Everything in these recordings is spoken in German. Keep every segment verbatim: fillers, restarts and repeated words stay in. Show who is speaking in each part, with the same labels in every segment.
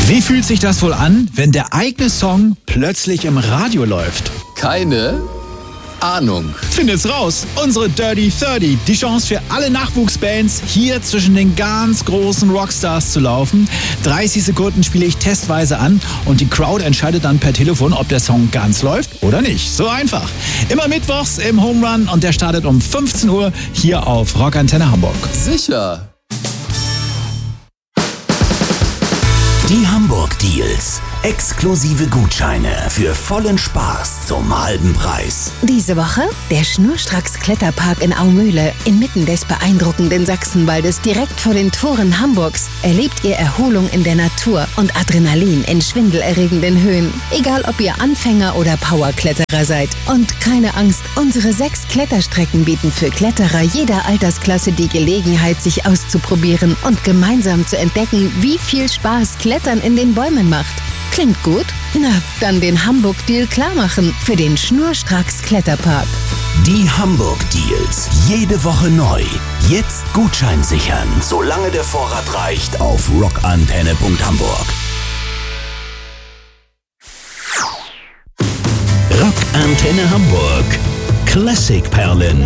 Speaker 1: Wie fühlt sich das wohl an, wenn der eigene Song plötzlich im Radio läuft?
Speaker 2: Keine Ahnung.
Speaker 1: Findet's raus! Unsere Dirty dreißig, die Chance für alle Nachwuchsbands, hier zwischen den ganz großen Rockstars zu laufen. dreißig Sekunden spiele ich testweise an und die Crowd entscheidet dann per Telefon, ob der Song ganz läuft oder nicht. So einfach. Immer mittwochs im Home Run und der startet um fünfzehn Uhr hier auf Rockantenne Hamburg.
Speaker 2: Sicher.
Speaker 3: Die Hamburg Deals. Exklusive Gutscheine für vollen Spaß zum halben Preis.
Speaker 4: Diese Woche der Schnurstracks Kletterpark in Aumühle. Inmitten des beeindruckenden Sachsenwaldes, direkt vor den Toren Hamburgs, erlebt ihr Erholung in der Natur und Adrenalin in schwindelerregenden Höhen. Egal ob ihr Anfänger oder Powerkletterer seid. Und keine Angst, unsere sechs Kletterstrecken bieten für Kletterer jeder Altersklasse die Gelegenheit, sich auszuprobieren und gemeinsam zu entdecken, wie viel Spaß Klettern in den Bäumen macht. Klingt gut? Na, dann den Hamburg-Deal klarmachen für den Schnurstracks Kletterpark.
Speaker 3: Die Hamburg Deals. Jede Woche neu. Jetzt Gutschein sichern, solange der Vorrat reicht, auf rockantenne punkt hamburg. Rockantenne Hamburg. Klassikperlen.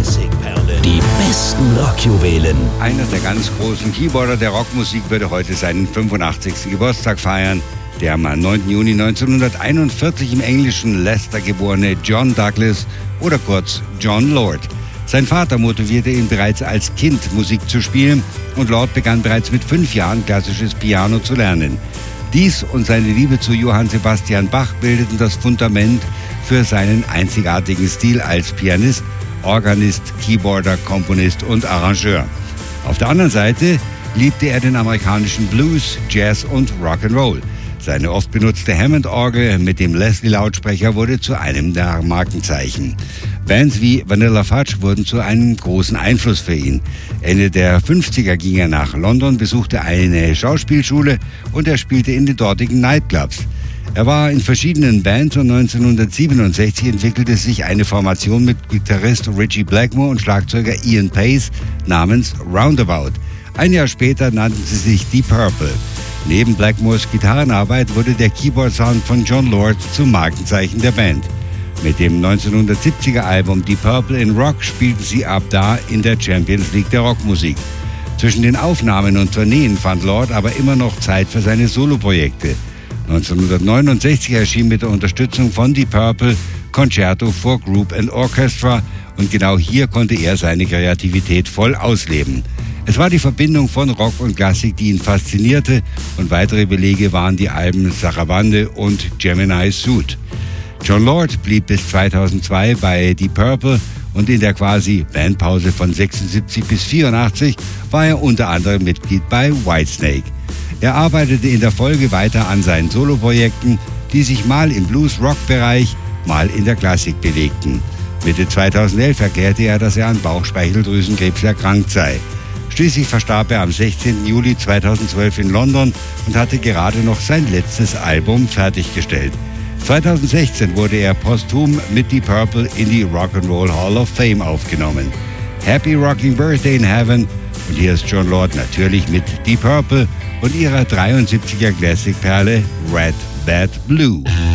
Speaker 3: Die besten Rockjuwelen.
Speaker 5: Einer der ganz großen Keyboarder der Rockmusik würde heute seinen fünfundachtzigsten Geburtstag feiern. Der am neunten Juni neunzehnhunderteinundvierzig im englischen Leicester geborene John Douglas oder kurz Jon Lord. Sein Vater motivierte ihn bereits als Kind, Musik zu spielen, und Lord begann bereits mit fünf Jahren klassisches Piano zu lernen. Dies und seine Liebe zu Johann Sebastian Bach bildeten das Fundament für seinen einzigartigen Stil als Pianist, Organist, Keyboarder, Komponist und Arrangeur. Auf der anderen Seite liebte er den amerikanischen Blues, Jazz und Rock'n'Roll. Seine oft benutzte Hammond-Orgel mit dem Leslie-Lautsprecher wurde zu einem der Markenzeichen. Bands wie Vanilla Fudge wurden zu einem großen Einfluss für ihn. Ende der fünfziger ging er nach London, besuchte eine Schauspielschule und er spielte in den dortigen Nightclubs. Er war in verschiedenen Bands und neunzehnhundertsiebenundsechzig entwickelte sich eine Formation mit Gitarrist Ritchie Blackmore und Schlagzeuger Ian Pace namens Roundabout. Ein Jahr später nannten sie sich Deep Purple. Neben Blackmores Gitarrenarbeit wurde der Keyboard-Sound von Jon Lord zum Markenzeichen der Band. Mit dem neunzehnhundertsiebziger Album Deep Purple in Rock spielten sie ab da in der Champions League der Rockmusik. Zwischen den Aufnahmen und Tourneen fand Lord aber immer noch Zeit für seine Soloprojekte. neunzehnhundertneunundsechzig erschien mit der Unterstützung von Deep Purple Concerto for Group and Orchestra und genau hier konnte er seine Kreativität voll ausleben. Es war die Verbindung von Rock und Klassik, die ihn faszinierte, und weitere Belege waren die Alben Sarabande und Gemini Suit. Jon Lord blieb bis zweitausendzwei bei Deep Purple und in der quasi Bandpause von sechsundsiebzig bis vierundachtzig war er unter anderem Mitglied bei Whitesnake. Er arbeitete in der Folge weiter an seinen Soloprojekten, die sich mal im Blues-Rock-Bereich, mal in der Klassik bewegten. Mitte zweitausendelf erklärte er, dass er an Bauchspeicheldrüsenkrebs erkrankt sei. Schließlich verstarb er am sechzehnten Juli zweitausendzwölf in London und hatte gerade noch sein letztes Album fertiggestellt. zweitausendsechzehn wurde er posthum mit Deep Purple in die Rock'n'Roll Hall of Fame aufgenommen. Happy Rocking Birthday in Heaven, und hier ist Jon Lord natürlich mit Deep Purple und ihrer dreiundsiebziger Classic-Perle Red, Bad, Blue.